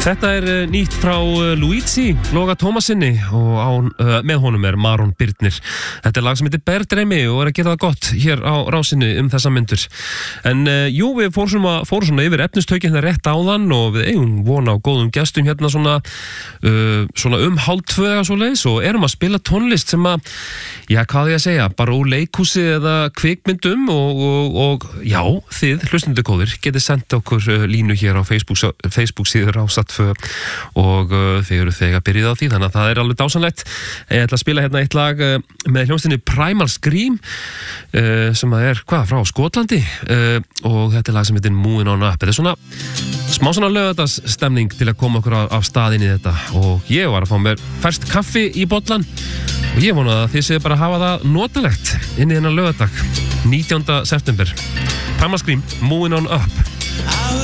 Þetta nýtt frá Luigi Loga Tómasinni og með honum Maron Birnir. Þetta lag sem heitir Berdreimi og að gera það gott hér á rásinni þessa myndur. En jú, við fórum svona yfir efnistökin hérna rétt áðan og við eigum vona á góðum gestum hérna svona 1:30 eða svoleiðis og erum að spila tónlist sem að, já, hvað ég að segja, bara úr leikhúsi eða kvikmyndum og já, þið, hlustendugóðir, getið senda okkur línu hér á Facebook síður Rásat og þið eru þegar byrjuð á því, þannig að það alveg dásanlegt. Ég ætla að spila hérna eitt lag með hljómsveitinni Primal Scream sem að frá Skotlandi og þetta lag sem heitir Moving On Up. Þetta smá svona laugardagsstemning til að koma okkur af stað inn í þetta og ég var að fá mér ferskt kaffi í bollan og ég vona að þið séu bara að hafa það notalegt inn í þennan laugardag 19. september. Primal Scream, Moving On Up.